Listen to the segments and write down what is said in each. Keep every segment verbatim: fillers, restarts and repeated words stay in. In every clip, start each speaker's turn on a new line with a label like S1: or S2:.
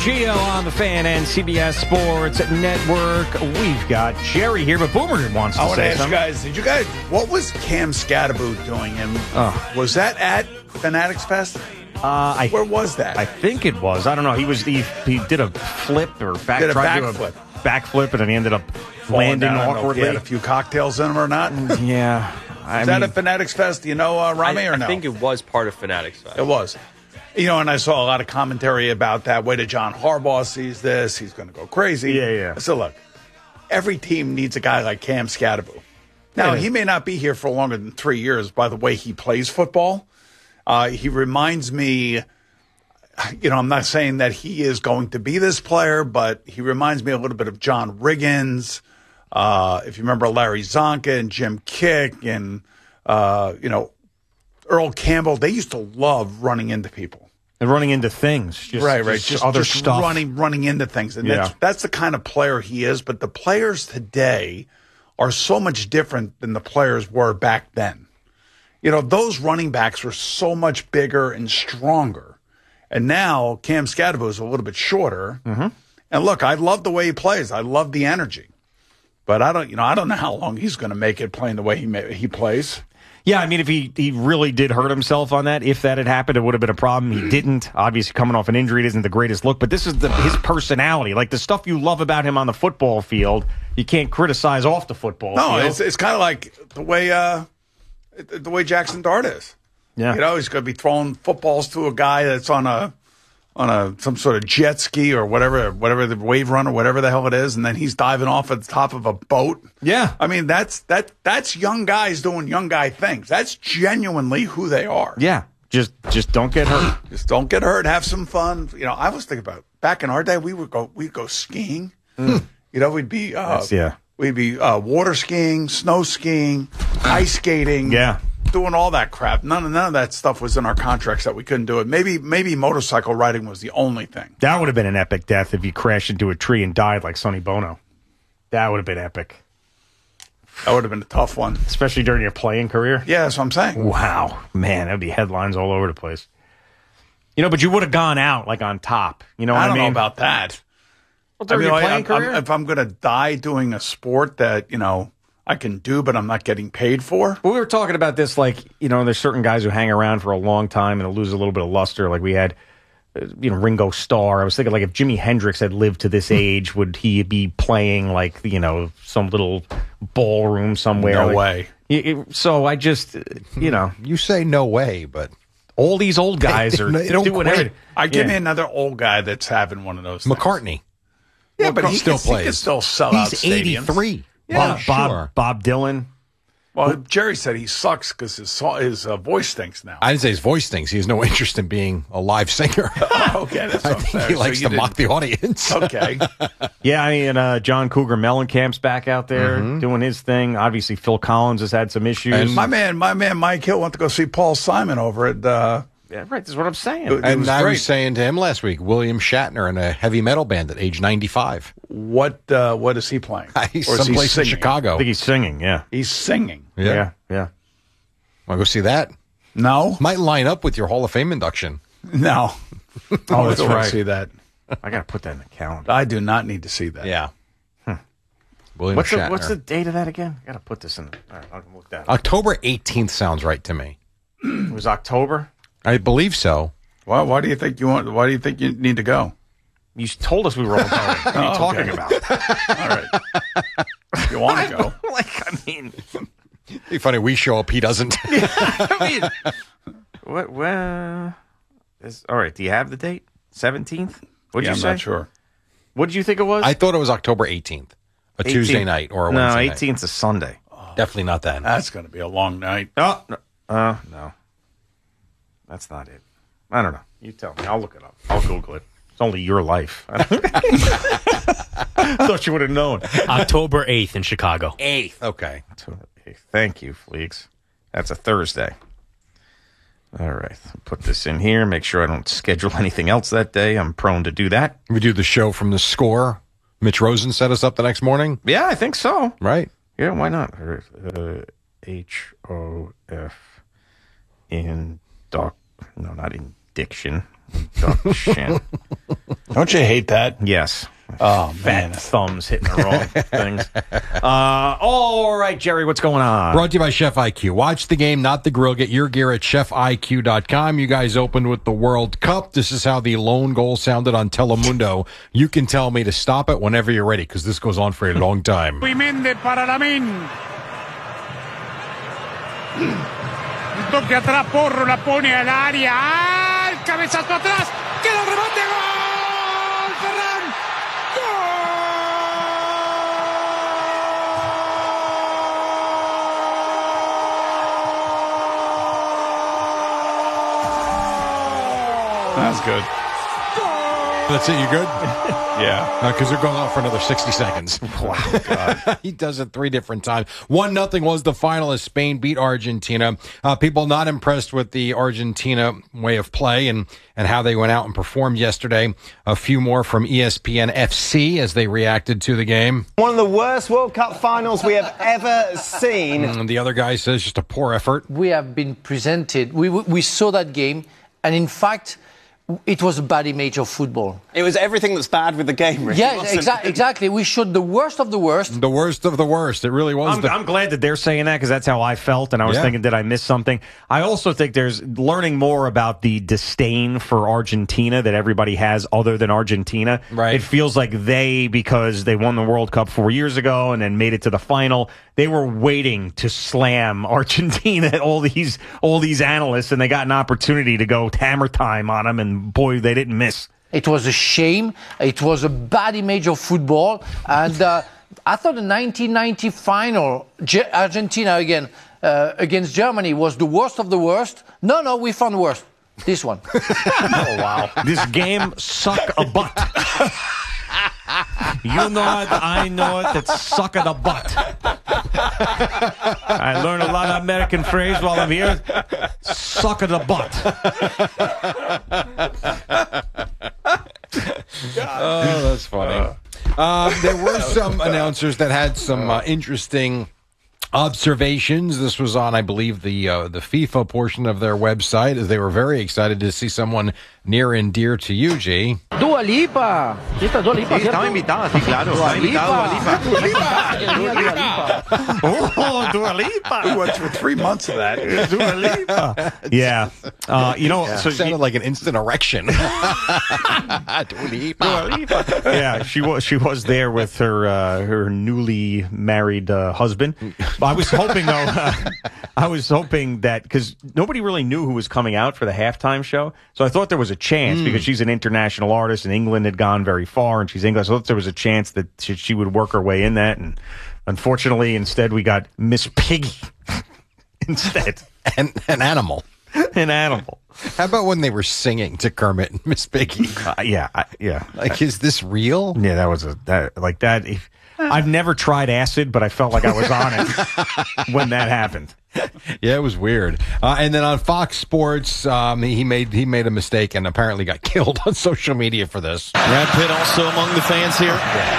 S1: Gio on the Fan and C B S Sports Network. We've got Jerry here, but Boomer wants to
S2: I want
S1: say
S2: to ask
S1: something.
S2: you guys, did you guys, what was Cam Scadaboo doing? And
S1: Oh.
S2: was that at Fanatics Fest?
S1: Uh, I,
S2: Where was that?
S1: I think it was. I don't know. He was he, he did a flip or back
S2: Did a
S1: tried to do
S2: backflip.
S1: backflip, and then he ended up
S2: Falling
S1: landing
S2: down. I don't know if
S1: awkwardly.
S2: he had a few cocktails in him or not. Is
S1: Yeah, I
S2: that
S1: mean,
S2: at Fanatics Fest? Do you know, uh, Rami,
S3: I,
S2: or no?
S3: I think it was part of Fanatics Fest.
S2: It was. You know, and I saw a lot of commentary about that. Way to John Harbaugh sees this. He's going to go crazy.
S1: Yeah, yeah.
S2: So, look, every team needs a guy like Cam Scadaboo. Now,
S1: Yeah.
S2: he may not be here for longer than three years by the way he plays football. Uh, he reminds me, you know, I'm not saying that he is going to be this player, but he reminds me a little bit of John Riggins. Uh, if you remember Larry Zonka and Jim Kick and, uh, you know, Earl Campbell, they used to love running into people.
S1: and running into things. Just,
S2: right, right.
S1: Just,
S2: Just
S1: other
S2: just
S1: stuff.
S2: running, running into things. And
S1: Yeah.
S2: that's, that's the kind of player he is. But the players today are so much different than the players were back then. You know, those running backs were so much bigger and stronger. And now Cam Scadaboo is a little bit shorter. Mm-hmm. And look, I love the way he plays. I love the energy. But I don't, you know, I don't know how long he's going to make it playing the way he ma- he plays.
S1: Yeah, I mean, if he, he really did hurt himself on that, if that had happened, it would have been a problem. He didn't. Obviously, coming off an injury, it isn't the greatest look, but this is the, his personality. Like the stuff you love about him on the football field, you can't criticize off the football
S2: No,
S1: field.
S2: it's it's kind of like the way uh, the way Jackson Dart is.
S1: Yeah.
S2: You know, he's going to be throwing footballs to a guy that's on a on a some sort of jet ski or whatever, whatever the wave run or whatever the hell it is, and then he's diving off at the top of a boat.
S1: Yeah.
S2: I mean that's that that's young guys doing young guy things. That's genuinely who they are.
S1: Yeah, just just don't get hurt.
S2: Just don't get hurt. Have some fun. You know, I was thinking about back in our day, we would go we'd go skiing. You know, we'd be uh,
S1: Yes, yeah.
S2: we'd be uh, water skiing, snow skiing, ice skating.
S1: Yeah.
S2: Doing all that crap. None of none of that stuff was in our contracts that we couldn't do it. Maybe maybe motorcycle riding was the only thing.
S1: That would have been an epic death if you crashed into a tree and died like Sonny Bono. That would have been epic,
S2: That would have been a tough one.
S1: especially during your playing career.
S2: Yeah, that's what I'm saying.
S1: Wow, man, that would be headlines all over the place. You know, but you would have gone out like on top. You know what
S2: I
S1: I,
S2: don't
S1: mean?
S2: know about that.
S1: well,
S2: I
S1: during
S2: mean,
S1: your
S2: I-
S1: playing
S2: I'm-
S1: career.
S2: I'm- if I'm going to die doing a sport that you know I can do, but I'm not getting paid for.
S1: Well, we were talking about this, like, you know, there's certain guys who hang around for a long time and lose a little bit of luster. Like we had, uh, you know, Ringo Starr. I was thinking, like, if Jimi Hendrix had lived to this age, would he be playing, like, you know, some little ballroom somewhere?
S2: No
S1: Like,
S2: way.
S1: it- it- so I just, uh, you know,
S4: You say no way, but
S1: all these old guys are
S4: They don't
S1: doing
S4: quit.
S1: everything.
S2: I give
S1: Yeah.
S2: me another old guy that's having one of those. Things.
S4: McCartney.
S2: Yeah, but he
S4: still
S2: can, He can
S4: plays.
S2: still sell out
S4: He's
S2: stadiums.
S4: eighty-three.
S1: Bob,
S4: Yeah,
S1: Bob,
S4: sure.
S1: Bob Dylan.
S2: Well, Jerry said he sucks because his so- his uh, voice stinks now.
S4: I didn't say his voice stinks. He has no interest in being a live singer.
S2: okay, that's
S4: I
S2: what I'm
S4: think
S2: saying.
S4: he
S2: So
S4: likes
S2: you
S4: to mock
S2: didn't-
S4: the audience.
S2: Okay.
S1: Yeah, I mean, uh, John Cougar Mellencamp's back out there doing his thing. Obviously, Phil Collins has had some issues.
S4: And
S2: My man, my man, Mike Hill went to go see Paul Simon over at. Uh,
S1: yeah, right, this is what I'm saying.
S2: It
S4: And
S2: was
S4: I
S2: great.
S4: was saying to him last week, William Shatner in a heavy metal band at age ninety-five.
S2: what uh, what is he playing?
S4: He's
S2: Or is he
S4: someplace in
S2: singing?
S4: Chicago.
S1: I think he's singing, yeah.
S2: He's singing.
S1: Yeah, yeah.
S4: Want to go see that?
S2: No,
S4: Might line up with your Hall of Fame induction.
S2: no.
S1: Oh,
S2: I
S1: that's
S2: don't want
S1: right.
S2: to see that.
S1: I got to put that in the calendar.
S2: I do not need to see that.
S4: Yeah. William
S1: What's the,
S4: Shatner.
S1: what's the date of that again? I got to put this in. All right, I'll look that up.
S4: October eighteenth sounds right to me.
S1: It was October.
S4: I believe so.
S2: Why, why do you think you want? Why do you think you need to go?
S1: You told us we were all going. What are you
S2: Oh,
S1: talking
S2: okay.
S1: about?
S2: All right. If you want to go?
S1: like, I mean,
S4: It'd be funny. We show up. He doesn't.
S1: I mean, what? Well, is, all right. Do you have the date? Seventeenth. What'd
S2: Yeah,
S1: you
S2: I'm
S1: say?
S2: not sure.
S1: What did you think it was?
S4: I thought it was October eighteenth, a Tuesday
S1: eighteenth.
S4: night or a
S1: no,
S4: Wednesday night.
S1: eighteenth is a Sunday.
S4: Definitely not then.
S2: That's going to be a long night.
S1: Oh, no. Uh, no. That's not it. I don't know. You tell me. I'll look it up. I'll Google it. It's only your life. I thought you would have known.
S5: October eighth in Chicago.
S4: Eighth. Okay.
S1: Thank you, Fleeks. That's a Thursday. All right. Put this in here. Make sure I don't schedule anything else that day. I'm prone to do that.
S4: We do the show from the Score. Mitch Rosen set us up the next morning,
S1: Yeah, I think so.
S4: right?
S1: Yeah, why not? Uh, H O F in doc. No, not in diction. Oh, shit.
S2: Don't you hate that?
S1: Yes.
S2: Oh,
S1: Fat
S2: man.
S1: thumbs hitting the wrong things. Uh, all right, Jerry, what's going on?
S4: Brought to you by Chef I Q. Watch the game, not the grill. Get your gear at chef I Q dot com. You guys opened with the World Cup. This is how the lone goal sounded on Telemundo. You can tell me to stop it whenever you're ready, because this goes on for a long time.
S6: Mende para Lamin. Un toque atrás, Porro la pone al área. ¡Ah! El cabezazo atrás. Queda el rebote. ¡Gol! Ferran.
S2: That's good.
S4: That's it, you good?
S2: Yeah.
S4: Because they're going on for another sixty seconds.
S1: Wow, God.
S4: He does it three different times. One nothing was the final as Spain beat Argentina. Uh, people not impressed with the Argentina way of play and, and how they went out and performed yesterday. A few more from E S P N F C as they reacted to the game.
S7: One of the worst World Cup finals we have ever seen.
S4: And the other guy says just a poor effort.
S8: We have been presented, we, we saw that game, and in fact, it was a bad image of football.
S7: It was everything that's bad with the game, really.
S8: Yeah,
S7: wasn't
S8: exa-
S7: it?
S8: exactly. We showed the worst of the worst.
S4: The worst of the worst. It really was.
S1: I'm,
S4: the-
S1: I'm glad that they're saying that because that's how I felt, and I was
S4: Yeah.
S1: thinking, did I miss something? I also think there's learning more about the disdain for Argentina that everybody has other than Argentina.
S4: Right.
S1: It feels like they, because they won the World Cup four years ago and then made it to the final, they were waiting to slam Argentina, all these all these analysts, and they got an opportunity to go hammer time on them, and boy, they didn't miss.
S8: It was a shame. It was a bad image of football. And uh, I thought the nineteen ninety final, Ge- Argentina again uh, against Germany, was the worst of the worst. No, no, we found worse. This one.
S1: Oh, wow. This game suck a butt. You know it, I know it, it's suck a the butt. I learned a lot of American phrase while I'm here. Suck a the butt.
S4: Oh, that's funny. Uh, there were some announcers that had some uh, interesting observations. This was on, I believe, the uh, the FIFA portion of their website, as they were very excited to see someone near and dear to you, G.
S8: Dua Lipa. Sí, está Dua Lipa.
S3: Estaba invitada, sí, claro. Estaba invitada Dua Lipa.
S1: Oh, Dua Lipa.
S2: We went through three months of that.
S1: Dua Lipa. Yeah. Uh, you know, so
S4: It sounded like an instant erection. Dua Lipa.
S1: yeah, she was she was there with her uh, her newly married uh, husband. But I was hoping though, uh, I was hoping that because nobody really knew who was coming out for the halftime show, so I thought there was a chance
S4: Mm.
S1: because she's an international artist and England had gone very far and she's English. So I thought there was a chance that she, she would work her way in that, and unfortunately, instead we got Miss Piggy instead,
S4: an, an animal.
S1: an animal.
S4: How about when they were singing to Kermit and Miss Piggy?
S1: Uh, yeah, I, yeah.
S4: Like, is this real?
S1: Yeah, that was a that like that. If, I've never tried acid, but I felt like I was on it when that happened.
S4: Yeah, it was weird. Uh, and then on Fox Sports, um, he made he made a mistake and apparently got killed on social media for this.
S9: Brad Pitt also among the fans here.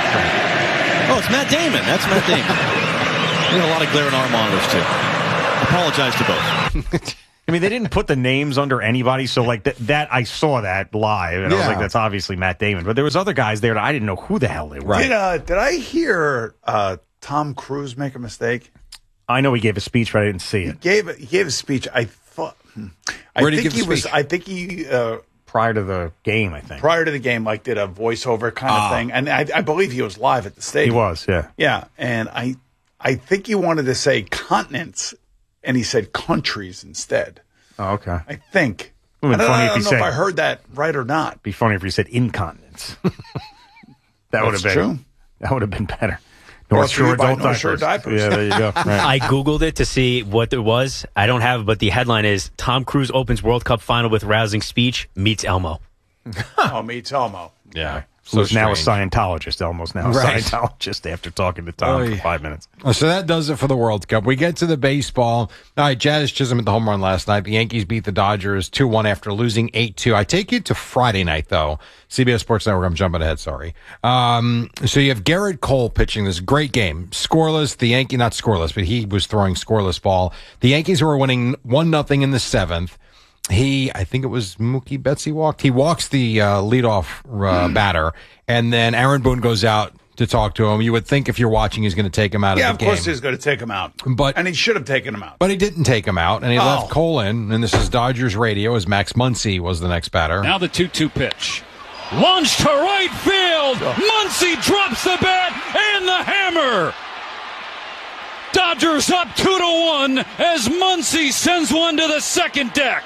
S9: Oh, it's Matt Damon. That's Matt Damon. We had a lot of glare in our monitors too. Apologize to both.
S1: I mean, they didn't put the names under anybody, so like that, that I saw that live, and I was
S4: Yeah.
S1: like, "That's obviously Matt Damon." But there was other guys there that I didn't know who the hell they were.
S2: Did, uh, did I hear uh, Tom Cruise make a mistake?
S1: I know he gave a speech, but I didn't see it
S2: Gave he gave a speech. I thought. hmm. I
S4: Where did he
S2: think
S4: give the
S2: was.
S4: speech?
S2: I think he uh,
S1: prior to the game. I think
S2: prior to the game, like did a voiceover kind of thing, and I, I believe he was live at the
S1: he
S2: stadium.
S1: was. Yeah,
S2: Yeah, and I, I think he wanted to say continents, and he said countries instead.
S1: oh, okay.
S2: I think.
S1: It would've
S2: I
S1: been
S2: don't,
S1: funny
S2: I
S1: if
S2: don't
S1: he
S2: know
S1: said-
S2: if I heard that right or not.
S1: Be funny if you said incontinence. That would have
S2: That's
S1: been
S2: true.
S1: That would have been better.
S2: Brought
S1: North
S2: to you
S1: Shore
S2: by
S1: adult
S2: North Shore
S1: diapers.
S2: diapers.
S1: Yeah, there you go. Right.
S5: I Googled it to see what it was. I don't have it, but the headline is Tom Cruise opens World Cup final with rousing speech, meets Elmo.
S2: Oh, meets Elmo.
S4: Yeah.
S1: Who's now a
S4: strange.
S1: Scientologist, almost now a
S4: Right.
S1: Scientologist after talking to Tom
S4: Oy.
S1: for five minutes.
S4: So that does it for the World Cup. We get to the baseball. All right, Jazz Chisholm at the home run last night. The Yankees beat the Dodgers two one after losing eight two. I take you to Friday night, though. C B S Sports Network. I'm jumping ahead, sorry. Um, so you have Garrett Cole pitching this great game. Scoreless. The Yankee, not scoreless, but he was throwing scoreless ball. The Yankees were winning one nothing in the seventh. he, I think it was Mookie Betts he walked. He walks the uh, leadoff uh, batter, and then Aaron Boone goes out to talk to him. You would think if you're watching, he's going to take him out
S2: yeah,
S4: of the
S2: game. Yeah, of
S4: game.
S2: course he's going to take him out.
S4: But,
S2: and he should have taken him out.
S4: But he didn't take him out, and he
S2: oh.
S4: left Cole in, and this is Dodgers radio as Max Muncy was the next batter.
S10: Now the two two pitch. Launched to right field. Muncy drops the bat and the hammer. Dodgers up two to one as Muncy sends one to the second deck.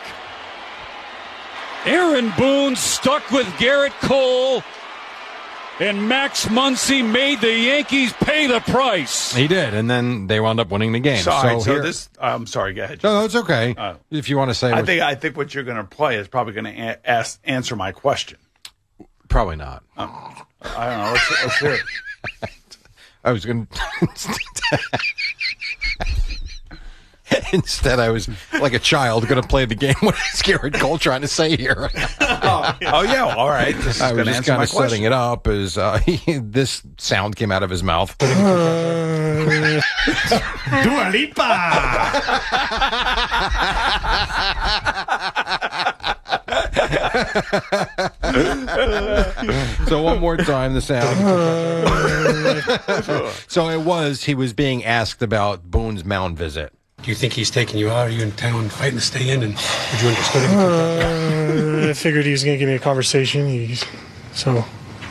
S10: Aaron Boone stuck with Garrett Cole, and Max Muncy made the Yankees pay the price.
S4: He did, and then they wound up winning the game.
S2: Sorry,
S4: so
S2: so
S4: here,
S2: this. I'm sorry. Go ahead.
S4: No, no, it's okay.
S2: Uh,
S4: if you want to say,
S2: I think I think what you're going to play is probably going to a- ask, answer my question.
S4: Probably not.
S2: Um, I don't know. Let's, let's hear it.
S4: I was going to. Instead, I was like a child going to play the game. What is Garrett Cole trying to say here?
S2: oh, oh, yeah. All right. This is
S4: I was just kind of
S2: question.
S4: setting it up as uh, he, this sound came out of his mouth.
S1: Dua Lipa.
S4: So one more time, the sound. So it was, he was being asked about Boone's mound visit.
S11: Do you think he's taking you out? Are you in town fighting to stay in? And did you understand
S12: it? Uh, I figured he was going to give me a conversation. He's, so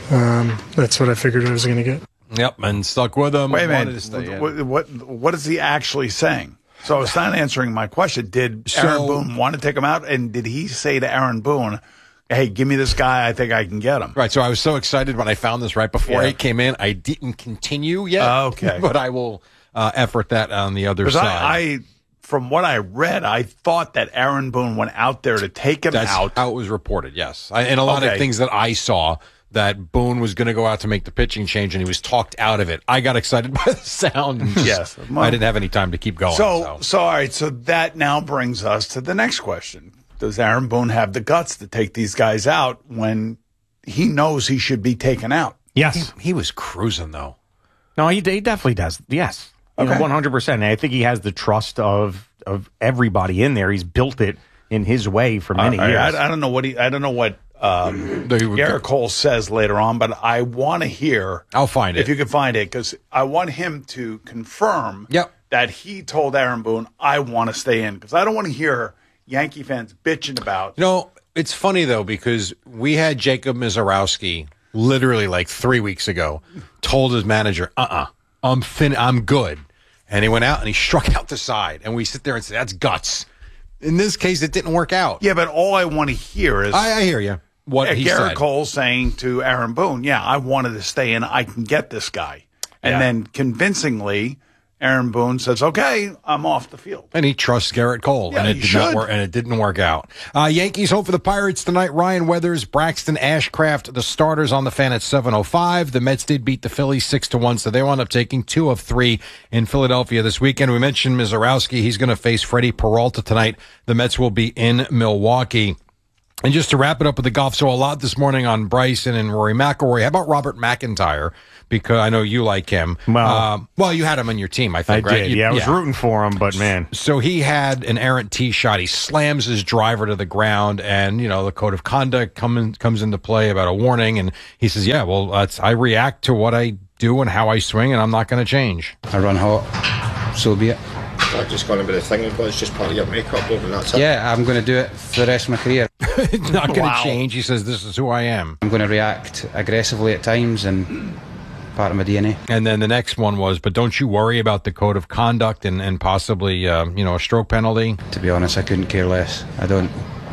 S12: um, that's what I figured I was going to get.
S4: Yep, and stuck with him.
S2: Wait a minute. What, what, what is he actually saying? So it's not answering my question. Did
S4: So,
S2: Aaron Boone want to take him out? And did he say to Aaron Boone, hey, give me this guy. I think I can get him.
S4: Right. So I was so excited when I found this right before
S2: yeah.
S4: he came in. I didn't continue yet.
S2: Uh, okay.
S4: But I will uh, effort that on the other
S2: Because
S4: side.
S2: I, I, from what I read, I thought that Aaron Boone went out there to take him
S4: That's
S2: out.
S4: how it was reported, yes. I, and a lot
S2: okay.
S4: of things that I saw that Boone was going to go out to make the pitching change, and he was talked out of it. I got excited by the sound. And just,
S2: yes.
S4: Well, I didn't have any time to keep going.
S2: So,
S4: so,
S2: so, all right. So that now brings us to the next question. Does Aaron Boone have the guts to take these guys out when he knows he should be taken out?
S1: Yes.
S4: He, he was cruising, though.
S1: No, he, he definitely does. Yes. You
S2: Okay.
S1: know, one hundred percent. I think he has the trust of of everybody in there. He's built it in his way for many
S2: Uh,
S1: years.
S2: I, I don't know what he, I don't know what um,
S4: They would
S2: Garrett
S4: go-
S2: Cole says later on, but I want to hear.
S4: I'll find it.
S2: If you can find it, because I want him to confirm
S4: Yep.
S2: that he told Aaron Boone, I want to stay in, because I don't want to hear Yankee fans bitching about.
S4: You know, it's funny, though, because we had Jacob Mizorowski literally like three weeks ago told his manager, uh-uh, I'm fin- I'm good. And he went out and he struck out the side. And we sit there and say, that's guts. In this case, it didn't work out.
S2: Yeah, but all I want to hear is
S4: I, I hear you. What
S2: uh,
S4: he
S2: Garrett
S4: said.
S2: Cole saying to Aaron Boone, yeah, I wanted to stay in. I can get this guy. And
S1: Yeah.
S2: then convincingly, Aaron Boone says, okay, I'm off the field.
S4: And he trusts Garrett Cole,
S2: Yeah,
S4: and it
S2: he
S4: did not
S2: should.
S4: work. And it didn't work out. Uh, Yankees hope for the Pirates tonight. Ryan Weathers, Braxton Ashcraft, the starters on the fan at seven oh five. The Mets did beat the Phillies six to one, so they wound up taking two of three in Philadelphia this weekend. We mentioned Mizorowski; he's going to face Freddie Peralta tonight. The Mets will be in Milwaukee. And just to wrap it up with the golf, so a lot this morning on Bryson and Rory McIlroy. How about Robert McIntyre? Because I know you like him.
S1: Well,
S4: uh, well, you had him on your team, I
S1: I
S4: think, right?
S1: did.
S4: You-
S1: Yeah, I was rooting for him, but man.
S4: So he had an errant tee shot. He slams his driver to the ground, and you know the code of conduct come in, comes into play about a warning. And he says, "Yeah, well, that's, I react to what I do and how I swing, and I'm not going to change."
S13: I run hot, so be it. I've just gone a bit of thing, but it's just part of your makeup, and that's it. Yeah, I'm going to do it for the rest of my career.
S4: Not going to
S13: Wow.
S4: change. He says, "This is who I am."
S13: I'm going to react aggressively at times, and part of my D N A.
S4: And then the next one was, "But don't you worry about the code of conduct and and possibly uh, you know a stroke penalty."
S13: To be honest, I couldn't care less. I don't.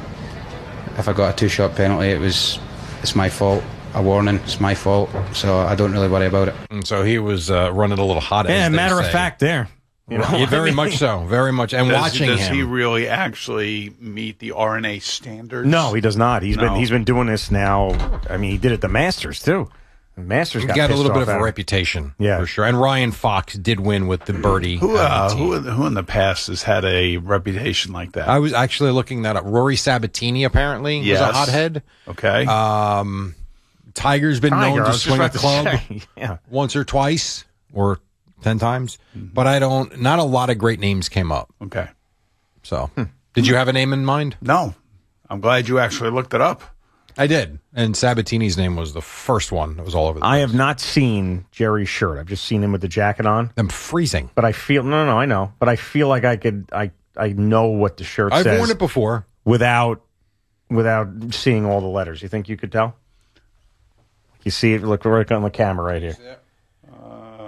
S13: If I got a two-shot penalty, it was it's my fault. A warning, it's my fault. So I don't really worry about it.
S4: And so he was uh, running a little hot.
S1: Yeah,
S4: as they
S1: matter of
S4: say.
S1: fact, there. You know,
S4: Yeah, very
S1: I mean-
S4: much so, very much. And
S2: does,
S4: watching
S2: does
S4: him,
S2: he really actually meet the R N A standards?
S1: No, he does not. He's
S2: No.
S1: been he's been doing this now. I mean, he did it at the Masters too. The Masters
S4: he
S1: got,
S4: got a
S1: pissed
S4: little bit
S1: off
S4: of
S1: at
S4: a
S1: him.
S4: reputation,
S1: Yeah.
S4: for sure. And Ryan Fox did win with the birdie.
S2: Who,
S4: on
S2: uh,
S4: the tee.
S2: who, who in the past has had a reputation like that?
S4: I was actually looking that up. Rory Sabatini apparently was a
S2: Yes.
S4: hothead.
S2: Okay.
S4: Um, Tiger's been
S1: Tiger,
S4: known
S1: I
S4: to
S1: was just
S4: swing a
S1: about to
S4: club
S1: say, yeah.
S4: once or twice or ten times, but I don't. Not a lot of great names came up.
S2: okay.
S4: So, did you have a name in mind?
S2: No, I'm glad you actually looked it up.
S4: I did. And Sabatini's name was the first one that was all over the
S1: I have not seen Jerry's shirt. I've just seen him with the jacket on.
S4: I'm freezing.
S1: But I feel, no, no, no, I know. But I feel like I could, I, I know what the shirt
S4: I've
S1: says.
S4: worn it before.
S1: Without, without seeing all the letters. You think you could tell? You see it, look right on the camera right here.
S2: Uh,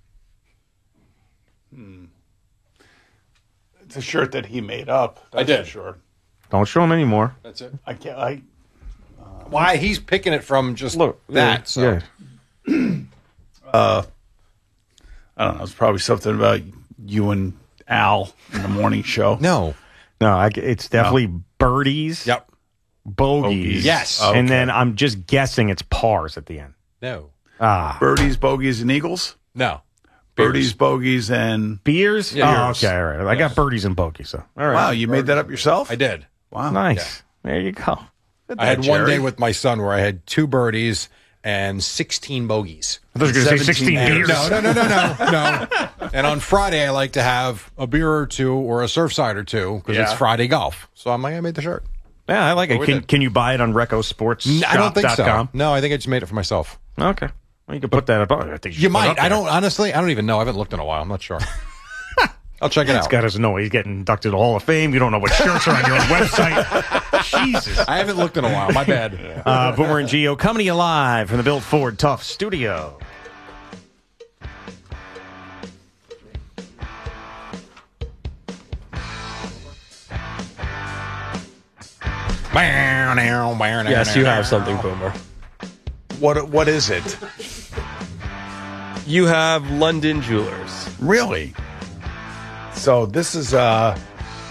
S2: hmm. It's a shirt that he made up. That's
S4: I did.
S2: For sure.
S1: Don't show him anymore.
S4: That's it.
S2: I can't. I.
S4: Why? He's picking it from just
S1: Look,
S4: that.
S1: yeah,
S4: So.
S1: yeah.
S2: uh, I don't know. It's probably something about you and Al in the morning show.
S4: No.
S1: No, I, it's definitely no. birdies.
S4: Yep.
S1: Bogeys.
S4: Yes.
S1: Okay. And
S2: Okay.
S1: then I'm just guessing it's pars at the end.
S4: No.
S1: Ah.
S2: Birdies, bogeys, and eagles?
S4: No.
S2: Birdies, bogeys, and...
S1: Beers?
S4: Yeah,
S1: oh,
S4: beers.
S1: okay, all right. I got birdies and bogeys, so. All right.
S2: Wow, you made that up yourself?
S4: I did.
S2: Wow.
S1: Nice. Yeah. There you go.
S4: I had one
S2: Jerry.
S4: day with my son where I had two birdies and sixteen bogeys.
S1: I thought you were going to say sixteen beers.
S4: No, no, no, no, no, no. And on Friday, I like to have a beer or two or a Surfside or two because
S2: Yeah.
S4: it's Friday golf. So I'm like, I made the shirt.
S1: Yeah, I like
S4: So
S1: it.
S4: we
S1: Can,
S4: did.
S1: can you buy it on Recco Sports
S4: N- I don't think so.
S1: com?
S4: No, I think I just made it for myself.
S1: Okay. Well, you can put that up. Oh, I think you,
S4: You
S1: should put it
S4: might.
S1: up
S4: I
S1: there.
S4: don't, honestly, I don't even know. I haven't looked in a while. I'm not sure. I'll check it
S1: This
S4: out.
S1: guy doesn't know he's getting inducted to the Hall of Fame. You don't know what shirts are on your own website. Jesus.
S4: I haven't looked in a while. My bad.
S1: Uh, Boomer and Geo coming to you live from the Built Ford Tough studio.
S14: Yes, you have something, Boomer.
S2: What What is it?
S14: You have London Jewelers.
S2: Really? So this is uh,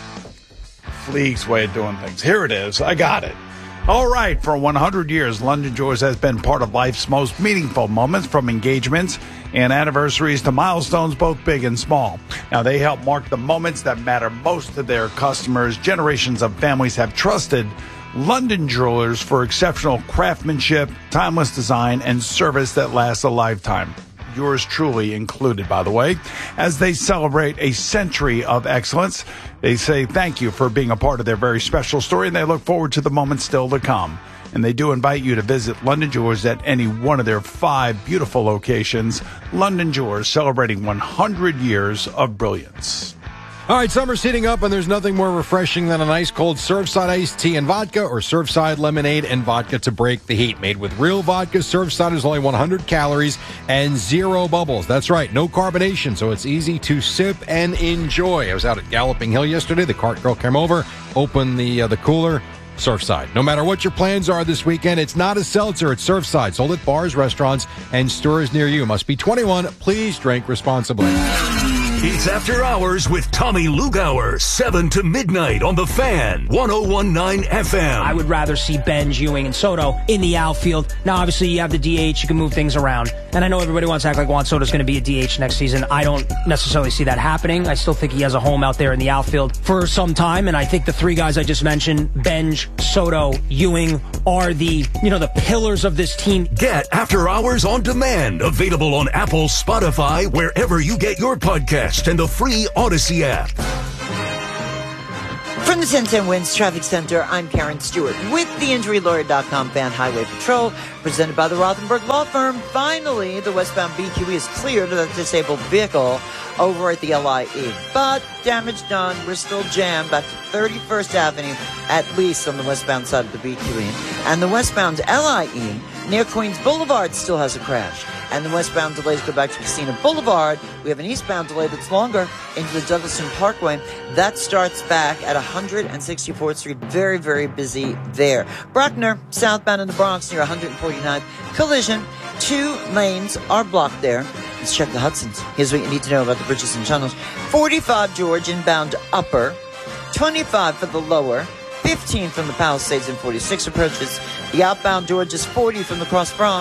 S2: Fleeg's way of doing things. Here it is. I got it. All right. For one hundred years, London Jewelers has been part of life's most meaningful moments, from engagements and anniversaries to milestones, both big and small. Now, they help mark the moments that matter most to their customers. Generations of families have trusted London Jewelers for exceptional craftsmanship, timeless design, and service that lasts a lifetime. Yours truly included, by the way. As they celebrate a century of excellence, they say thank you for being a part of their very special story, and they look forward to the moments still to come. And they do invite you to visit London Jewelers at any one of their five beautiful locations. London Jewelers, celebrating one hundred years of brilliance.
S4: All right, summer's heating up, and there's nothing more refreshing than a nice cold Surfside iced tea and vodka or Surfside lemonade and vodka to break the heat. Made with real vodka, Surfside is only one hundred calories and zero bubbles. That's right, no carbonation, so it's easy to sip and enjoy. I was out at Galloping Hill yesterday. The cart girl came over, opened the uh, the cooler. Surfside. No matter what your plans are this weekend, it's not a seltzer, it's Surfside. Sold at bars, restaurants, and stores near you. Must be twenty-one. Please drink responsibly.
S15: It's After Hours with Tommy Lugauer, seven to midnight on The Fan, one oh one point nine F M.
S16: I would rather see Benj, Ewing, and Soto in the outfield. Now, obviously, you have the D H. You can move things around. And I know everybody wants to act like Juan Soto's going to be a D H next season. I don't necessarily see that happening. I still think he has a home out there in the outfield for some time. And I think the three guys I just mentioned, Benj, Soto, Ewing, are the, you know, the pillars of this team.
S15: Get After Hours on demand. Available on Apple, Spotify, wherever you get your podcast, and the free Odyssey app.
S17: From the ten ten Winds Traffic Center, I'm Karen Stewart with the Injury Lawyer dot com Fan Highway Patrol, presented by the Rothenberg Law Firm. Finally, the westbound B Q E is cleared of that disabled vehicle over at the L I E. But damage done. We're still jammed back to thirty-first Avenue, at least on the westbound side of the B Q E. And the westbound L I E near Queens Boulevard still has a crash. And the westbound delays go back to Casino Boulevard. We have an eastbound delay that's longer into the Douglaston Parkway. That starts back at one hundred sixty-fourth Street. Very, very busy there. Bruckner, southbound in the Bronx near one hundred forty-ninth. Collision. Two lanes are blocked there. Let's check the Hudsons. Here's what you need to know about the bridges and tunnels. forty-five George inbound upper. twenty-five for the lower. fifteen from the Palisades and forty-six approaches. The outbound George is forty from the Cross Bronx.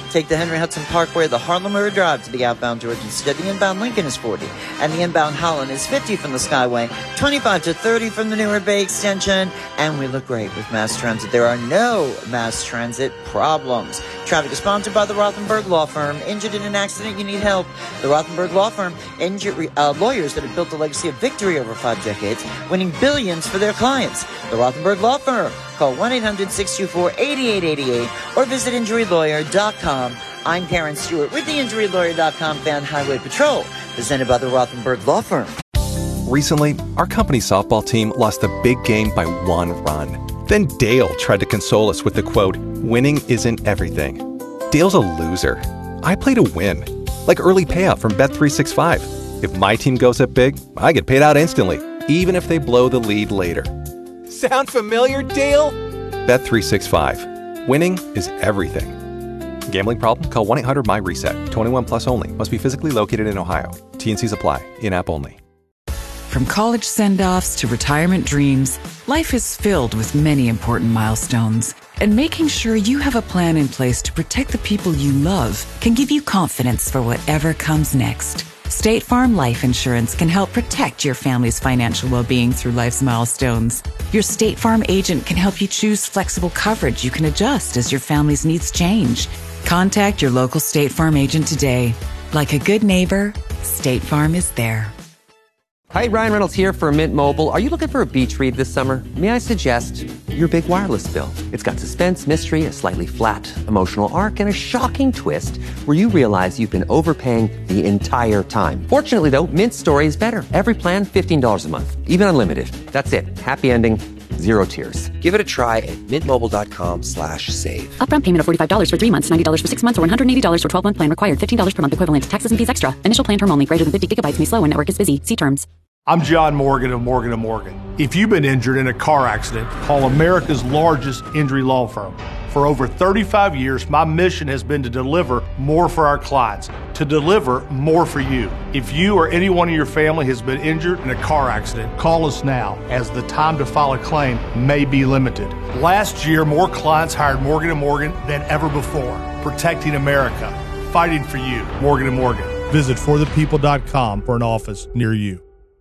S17: Take the Henry Hudson Parkway, the Harlem River Drive to the outbound George instead. The inbound Lincoln is forty, and the inbound Holland is fifty from the Skyway, twenty-five to thirty from the Newark Bay Extension, and we look great with mass transit. There are no mass transit problems. Traffic is sponsored by the Rothenberg Law Firm. Injured in an accident, you need help. The Rothenberg Law Firm, injury, uh, lawyers that have built a legacy of victory over five decades, winning billions for their clients. The Rothenberg Law Firm. Call one eight hundred six two four eight eight eight eight or visit injury lawyer dot com. I'm Karen Stewart with the injury lawyer dot com Fan Highway Patrol, presented by the Rothenberg Law Firm.
S18: Recently, our company softball team lost a big game by one run. Then Dale tried to console us with the quote, "Winning isn't everything." Dale's a loser. I play to win. Like early payout from Bet three sixty-five. If my team goes up big, I get paid out instantly, even if they blow the lead later. Sound familiar, Dale? Bet three sixty-five. Winning is everything. Gambling problem? Call one eight hundred M Y RESET. twenty-one plus only. Must be physically located in Ohio. T N Cs apply. In-app only.
S19: From college send-offs to retirement dreams, life is filled with many important milestones. And making sure you have a plan in place to protect the people you love can give you confidence for whatever comes next. State Farm Life Insurance can help protect your family's financial well-being through life's milestones. Your State Farm agent can help you choose flexible coverage you can adjust as your family's needs change. Contact your local State Farm agent today. Like a good neighbor, State Farm is there.
S20: Hi, Ryan Reynolds here for Mint Mobile. Are you looking for a beach read this summer? May I suggest your big wireless bill? It's got suspense, mystery, a slightly flat emotional arc, and a shocking twist where you realize you've been overpaying the entire time. Fortunately, though, Mint's story is better. Every plan, fifteen dollars a month. Even unlimited. That's it. Happy ending. Zero tears. Give it a try at mintmobile.com slash save.
S21: Upfront payment of forty-five dollars for three months, ninety dollars for six months, or one hundred eighty dollars for twelve-month plan required. fifteen dollars per month equivalent. Taxes and fees extra. Initial plan term only. Greater than fifty gigabytes may slow when network is busy. See terms.
S22: I'm John Morgan of Morgan and Morgan. If you've been injured in a car accident, call America's largest injury law firm. For over thirty-five years, my mission has been to deliver more for our clients, to deliver more for you. If you or anyone in your family has been injured in a car accident, call us now, as the time to file a claim may be limited. Last year, more clients hired Morgan and Morgan than ever before, protecting America, fighting for you. Morgan and Morgan. Visit for the people dot com for an office near you.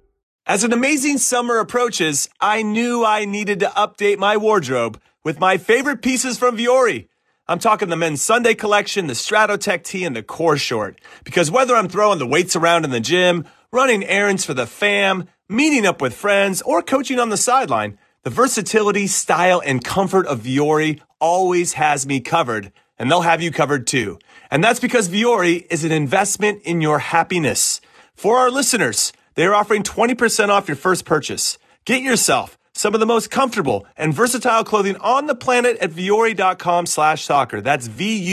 S23: As an amazing summer approaches, I knew I needed to update my wardrobe with my favorite pieces from Vuori. I'm talking the men's Sunday collection, the Stratotech tee, and the core short. Because whether I'm throwing the weights around in the gym, running errands for the fam, meeting up with friends, or coaching on the sideline, the versatility, style, and comfort of Vuori always has me covered, and they'll have you covered too. And that's because Vuori is an investment in your happiness. For our listeners, they're offering twenty percent off your first purchase. Get yourself some of the most comfortable and versatile clothing on the planet at Vuori.com slash soccer. That's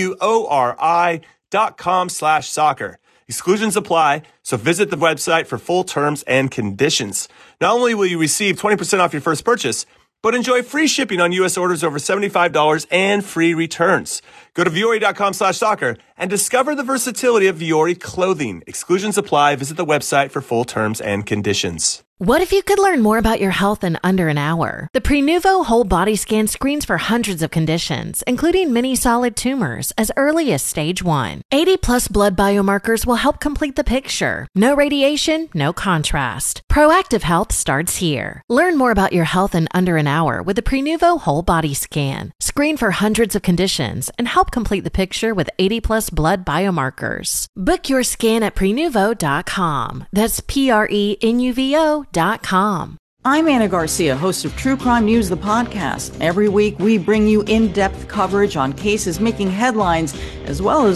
S23: V-U-O-R-I dot com slash soccer. Exclusions apply, so visit the website for full terms and conditions. Not only will you receive twenty percent off your first purchase, but enjoy free shipping on U S orders over seventy-five dollars and free returns. Go to Vuori.com slash soccer and discover the versatility of Vuori clothing. Exclusions apply. Visit the website for full terms and conditions.
S24: What if you could learn more about your health in under an hour? The Prenuvo Whole Body Scan screens for hundreds of conditions, including many solid tumors, as early as stage one. eighty plus blood biomarkers will help complete the picture. No radiation, no contrast. Proactive health starts here. Learn more about your health in under an hour with the Prenuvo Whole Body Scan. Screen for hundreds of conditions and help complete the picture with eighty plus blood biomarkers. Book your scan at Prenuvo dot com. That's P R E N U V O dot com.
S25: I'm Anna Garcia, host of True Crime News, the podcast. Every week, we bring you in-depth coverage on cases making headlines, as well as